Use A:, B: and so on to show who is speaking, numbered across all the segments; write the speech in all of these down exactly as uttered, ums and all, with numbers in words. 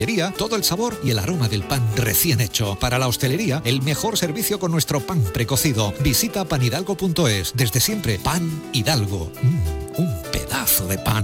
A: Todo el sabor y el aroma del pan recién hecho. Para la hostelería, el mejor servicio con nuestro pan precocido. Visita panhidalgo punto es. Desde siempre, Pan Hidalgo. Mm, un pedazo de pan.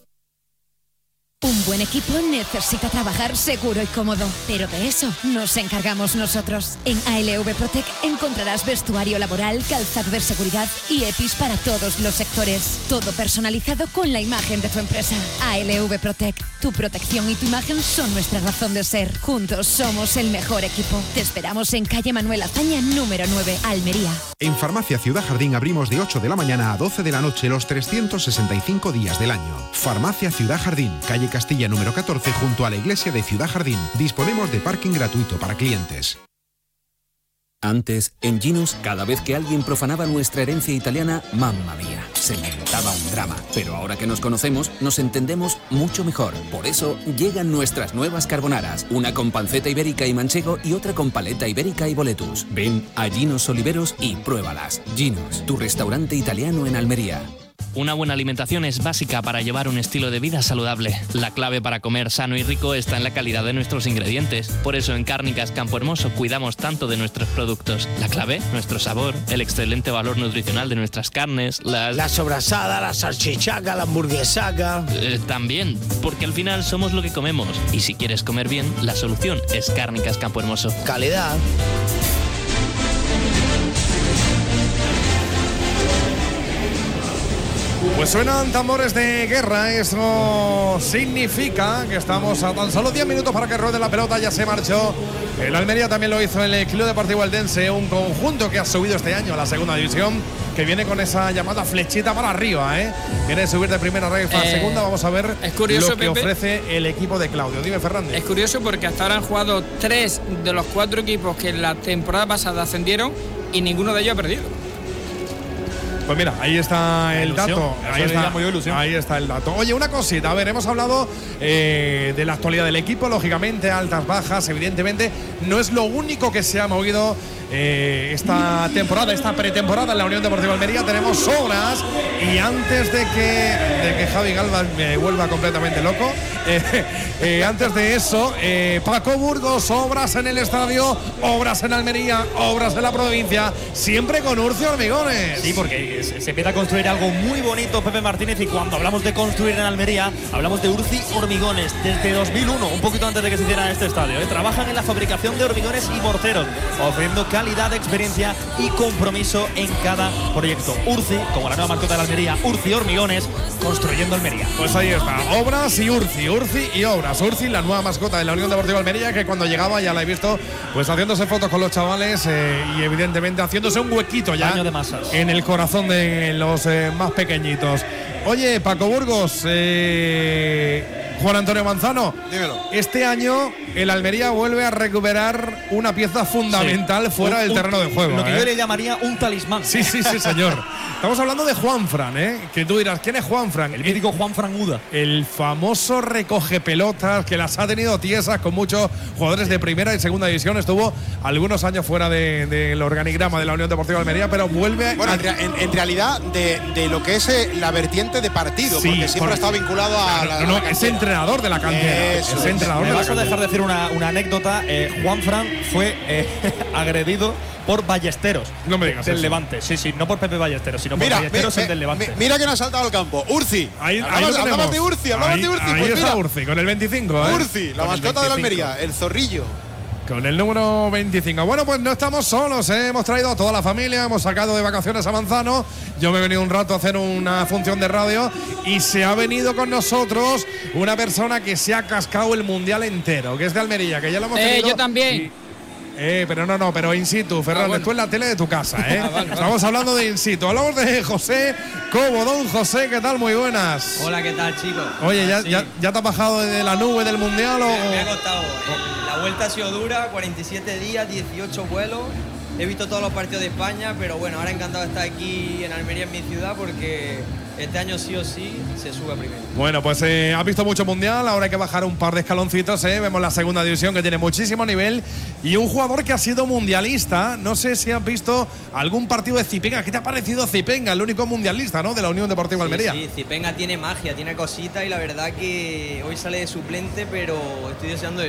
B: Un buen equipo necesita trabajar seguro y cómodo, pero de eso nos encargamos nosotros. En A L V Protec encontrarás vestuario laboral, calzado de seguridad y E P I S para todos los sectores. Todo personalizado con la imagen de tu empresa. A L V Protec, tu protección y tu imagen son nuestra razón de ser. Juntos somos el mejor equipo. Te esperamos en calle Manuel Azaña, número nueve, Almería.
C: En Farmacia Ciudad Jardín abrimos de ocho de la mañana a doce de la noche los trescientos sesenta y cinco días del año. Farmacia Ciudad Jardín, calle Castilla número catorce, junto a la iglesia de Ciudad Jardín. Disponemos de parking gratuito para clientes.
D: Antes, en Ginos, cada vez que alguien profanaba nuestra herencia italiana, mamma mía, se montaba un drama. Pero ahora que nos conocemos, nos entendemos mucho mejor. Por eso, llegan nuestras nuevas carbonaras. Una con panceta ibérica y manchego y otra con paleta ibérica y boletus. Ven a Ginos Oliveros y pruébalas. Ginos, tu restaurante italiano en Almería.
E: Una buena alimentación es básica para llevar un estilo de vida saludable. La clave para comer sano y rico está en la calidad de nuestros ingredientes. Por eso en Cárnicas Campo Hermoso cuidamos tanto de nuestros productos. La clave, nuestro sabor, el excelente valor nutricional de nuestras carnes, las...
F: La sobrasada, la salchichaca, la hamburguesaca...
E: Eh, también, porque al final somos lo que comemos. Y si quieres comer bien, la solución es Cárnicas Campo Hermoso.
F: Calidad.
G: Pues suenan tambores de guerra, eso significa que estamos a tan solo diez minutos para que ruede la pelota, ya se marchó. El Almería también lo hizo en el Club Deportivo Eldense, un conjunto que ha subido este año a la segunda división, que viene con esa llamada flechita para arriba, ¿eh? Viene a subir de primera red a
H: eh,
G: segunda, vamos a ver
H: es curioso,
G: lo que
H: Pepe,
G: ofrece el equipo de Claudio. Dime, Fernández.
H: Es curioso porque hasta ahora han jugado tres de los cuatro equipos que en la temporada pasada ascendieron y ninguno de ellos ha perdido.
G: Pues mira, ahí está el
I: ilusión.
G: dato. Ahí está, ahí está el dato. Oye, una cosita. A ver, hemos hablado eh, de la actualidad del equipo, lógicamente, altas, bajas, evidentemente. No es lo único que se ha movido eh, esta temporada, esta pretemporada en la Unión Deportiva Almería. Tenemos obras y antes de que, de que Javi Galván me vuelva completamente loco, eh, eh, antes de eso, eh, Paco Burgos, obras en el estadio, obras en Almería, obras en la provincia, siempre con Urcio Hormigones.
I: Sí, porque se empieza a construir algo muy bonito, Pepe Martínez, y cuando hablamos de construir en Almería, hablamos de Urci Hormigones. Desde dos mil uno, un poquito antes de que se hiciera este estadio, ¿eh? Trabajan en la fabricación de hormigones y morteros, ofreciendo calidad, experiencia y compromiso en cada proyecto. Urci, como la nueva mascota de la Almería, Urci Hormigones, construyendo Almería.
G: Pues ahí está, obras y Urci, Urci y obras. Urci, la nueva mascota de la Unión Deportiva Almería, que cuando llegaba ya la he visto pues haciéndose fotos con los chavales eh, y evidentemente haciéndose un huequito ya
I: Baño de masas
G: en el corazón de los eh, más pequeñitos. Oye, Paco Burgos, eh, Juan Antonio Manzano,
J: dímelo.
G: Este año el Almería vuelve a recuperar una pieza fundamental sí. fuera un, del terreno de juego.
I: Lo que
G: ¿eh?
I: yo le llamaría un talismán.
G: Sí, sí, sí, señor. Estamos hablando de Juanfran, ¿eh? Que tú dirás, ¿quién es Juanfran?
I: El mítico Juanfran Uda.
G: El famoso recoge pelotas que las ha tenido tiesas con muchos jugadores de primera y segunda división. Estuvo algunos años fuera del de, de organigrama de la Unión Deportiva Almería, pero vuelve.
J: Bueno,
G: a…
J: en, en realidad, de, de lo que es eh, la vertiente de partido,
G: sí,
J: porque siempre
G: por,
J: ha estado vinculado a.
G: Claro,
J: la,
G: no,
J: a la
G: es entrenador de la cantera.
J: Eso,
G: es entrenador
I: me
G: de la
I: vas
G: cantera.
I: a dejar de decir una, una anécdota. Eh, Juanfran fue eh, agredido por Ballesteros.
G: No me digas
I: del
G: eso.
I: Levante. Sí, sí, no por Pepe Ballesteros, sino
J: mira,
I: por Ballesteros
J: me,
I: el del Levante.
J: Me, mira que nos ha saltado al campo. Urci.
G: Ahí,
J: hablamos,
G: ahí lo
J: hablamos de Urci, hablamos
G: ahí,
J: de Urci.
G: Ahí
J: pues
G: está
J: mira,
G: Urci, con el veinticinco. ¿eh?
J: Urci, la
G: con
J: mascota de la Almería, el zorrillo.
G: Con el número veinticinco. Bueno, pues no estamos solos, ¿eh? Hemos traído a toda la familia, hemos sacado de vacaciones a Manzano. Yo me he venido un rato a hacer una función de radio y se ha venido con nosotros una persona que se ha cascado el mundial entero, que es de Almería, que ya lo hemos tenido.
H: Eh, yo también.
G: Y, eh, pero no, no, pero in situ, Fernández, ah, bueno. Tú en la tele de tu casa, ¿eh? ah, vale, Estamos vale. hablando de in situ. Hablamos de José Cobo. Don José, ¿qué tal? Muy buenas.
K: Hola, ¿qué tal, chicos?
G: Oye, ¿ya,
K: sí.
G: ya, ¿ya te has bajado de la nube del mundial?
K: Me,
G: o?
K: me ha costado. La vuelta ha sido dura, cuarenta y siete días, dieciocho vuelos. He visto todos los partidos de España, pero bueno, ahora encantado de estar aquí en Almería, en mi ciudad, porque Este año sí o sí se sube a primera.
G: Bueno, pues eh, has visto mucho mundial, ahora hay que bajar un par de escaloncitos, ¿eh? Vemos la segunda división que tiene muchísimo nivel y un jugador que ha sido mundialista. No sé si has visto algún partido de Zipenga. ¿Qué te ha parecido Zipenga, el único mundialista, ¿no?, de la Unión Deportiva
K: Sí,
G: Almería?
K: sí, Zipenga tiene magia, tiene cositas y la verdad que hoy sale de suplente, pero estoy deseando de